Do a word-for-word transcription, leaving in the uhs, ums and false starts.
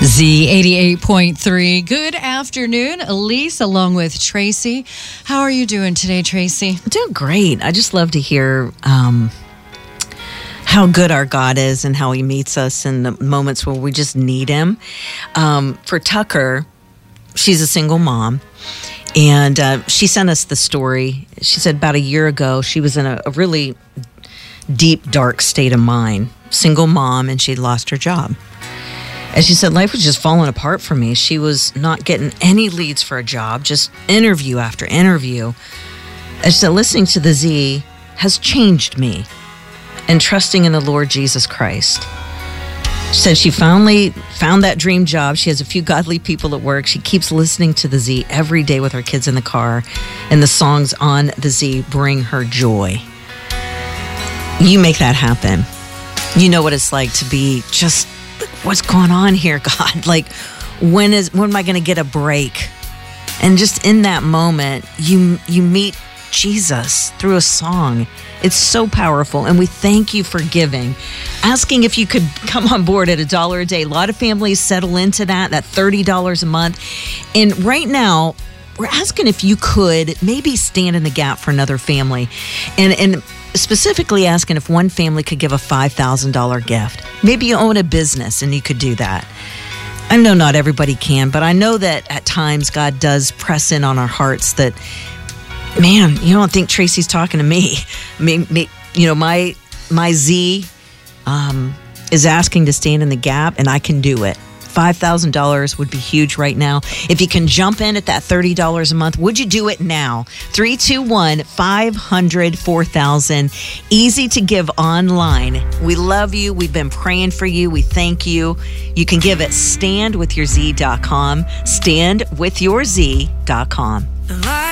Z eighty-eight point three. Good afternoon, Elise, along with Tracy. How are you doing today, Tracy? I'm doing great. I just love to hear um, how good our God is and how he meets us in the moments where we just need him. Um, for Tucker, she's a single mom, and uh, she sent us the story. She said about a year ago, she was in a, a really deep, dark state of mind. Single mom, and she'd lost her job. As she said, life was just falling apart for me. She was not getting any leads for a job, just interview after interview. As she said, listening to the Z has changed me and trusting in the Lord Jesus Christ. She said she finally found that dream job. She has a few godly people at work. She keeps listening to the Z every day with her kids in the car, and the songs on the Z bring her joy. You make that happen. You know what it's like to be just, what's going on here, God? Like, when is when am I going to get a break? And just in that moment, you you meet Jesus through a song. It's so powerful, and we thank you for giving. Asking if you could come on board at a dollar a day. A lot of families settle into that, that thirty dollars a month. And right now, we're asking if you could maybe stand in the gap for another family. And and specifically asking if one family could give a five thousand dollars gift. Maybe you own a business and you could do that. I know not everybody can, but I know that at times God does press in on our hearts that, man, you don't think Tracy's talking to me. I mean, me, you know, my my Z um, is asking to stand in the gap, and I can do it. five thousand dollars would be huge right now. If you can jump in at that thirty dollars a month, would you do it now? three two one, five hundred, four thousand. Easy to give online. We love you. We've been praying for you. We thank you. You can give at stand with your z dot com. stand with your z dot com.